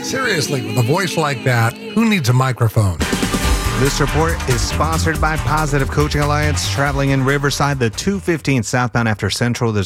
Seriously, with a voice like that, who needs a microphone? This report is sponsored by Positive Coaching Alliance. Traveling in Riverside, the 215 southbound after Central. There's